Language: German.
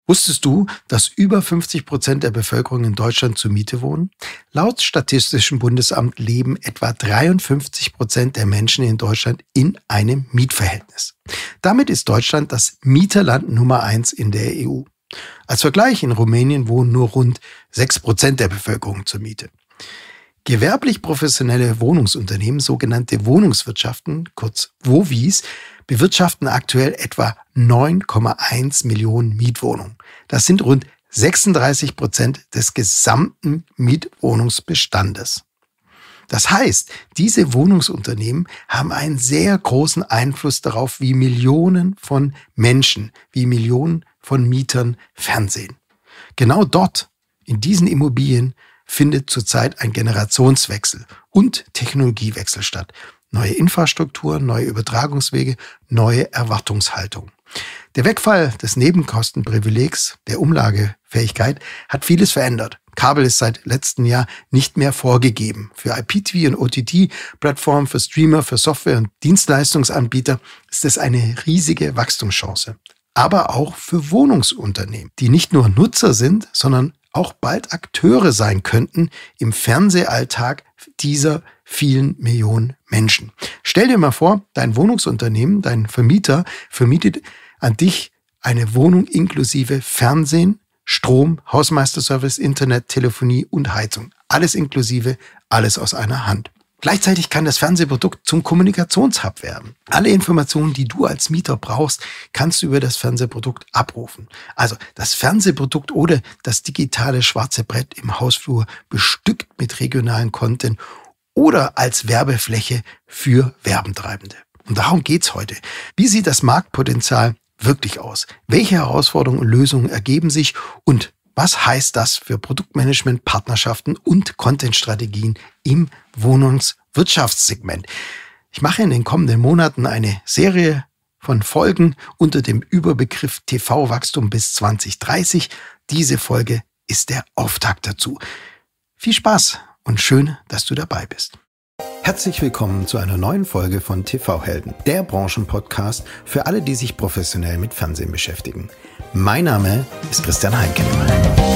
Wusstest du, dass über 50% der Bevölkerung in Deutschland zur Miete wohnen? Laut Statistischem Bundesamt leben etwa 53% der Menschen in Deutschland in einem Mietverhältnis. Damit ist Deutschland das Mieterland Nummer 1 in der EU. Als Vergleich, in Rumänien wohnen nur rund 6% der Bevölkerung zur Miete. Gewerblich professionelle Wohnungsunternehmen, sogenannte Wohnungswirtschaften, kurz WOWIs, bewirtschaften aktuell etwa 9,1 Millionen Mietwohnungen. Das sind rund 36% des gesamten Mietwohnungsbestandes. Das heißt, diese Wohnungsunternehmen haben einen sehr großen Einfluss darauf, wie Millionen von Menschen, wie Millionen von Mietern fernsehen. Genau dort, in diesen Immobilien, findet zurzeit ein Generationswechsel und Technologiewechsel statt. Neue Infrastruktur, neue Übertragungswege, neue Erwartungshaltung. Der Wegfall des Nebenkostenprivilegs, der Umlagefähigkeit, hat vieles verändert. Kabel ist seit letztem Jahr nicht mehr vorgegeben. Für IPTV und OTT-Plattformen, für Streamer, für Software- und Dienstleistungsanbieter ist es eine riesige Wachstumschance. Aber auch für Wohnungsunternehmen, die nicht nur Nutzer sind, sondern auch bald Akteure sein könnten im Fernsehalltag dieser vielen Millionen Menschen. Stell dir mal vor, dein Wohnungsunternehmen, dein Vermieter vermietet an dich eine Wohnung inklusive Fernsehen, Strom, Hausmeisterservice, Internet, Telefonie und Heizung. Alles inklusive, alles aus einer Hand. Gleichzeitig kann das Fernsehprodukt zum Kommunikationshub werden. Alle Informationen, die du als Mieter brauchst, kannst du über das Fernsehprodukt abrufen. Also das Fernsehprodukt oder das digitale schwarze Brett im Hausflur bestückt mit regionalen Content oder als Werbefläche für Werbetreibende. Und darum geht's heute. Wie sieht das Marktpotenzial wirklich aus? Welche Herausforderungen und Lösungen ergeben sich und was heißt das für Produktmanagement, Partnerschaften und Contentstrategien im Wohnungswirtschaftssegment? Ich mache in den kommenden Monaten eine Serie von Folgen unter dem Überbegriff TV-Wachstum bis 2030. Diese Folge ist der Auftakt dazu. Viel Spaß und schön, dass du dabei bist. Herzlich willkommen zu einer neuen Folge von TV-Helden, der Branchenpodcast für alle, die sich professionell mit Fernsehen beschäftigen. Mein Name ist Christian Heinke.